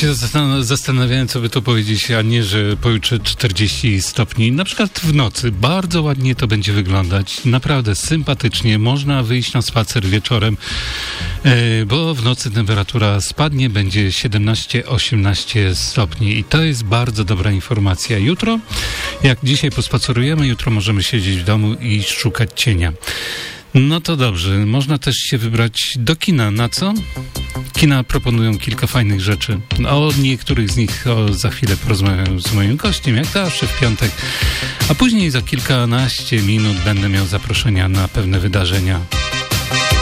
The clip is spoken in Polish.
się zastanawiałem, co by to powiedzieć, a nie, że pojutrze 40 stopni. Na przykład w nocy. Bardzo ładnie to będzie wyglądać. Naprawdę sympatycznie. Można wyjść na spacer wieczorem, bo w nocy temperatura spadnie, będzie 17-18 stopni. I to jest bardzo dobra informacja. Jutro, jak dzisiaj pospacerujemy, jutro możemy siedzieć w domu i szukać cienia. No to dobrze, można też się wybrać do kina. Na co? Kina proponują kilka fajnych rzeczy. O niektórych z nich za chwilę porozmawiam z moim gościem, jak zawsze w piątek. A później za kilkanaście minut będę miał zaproszenia na pewne wydarzenia.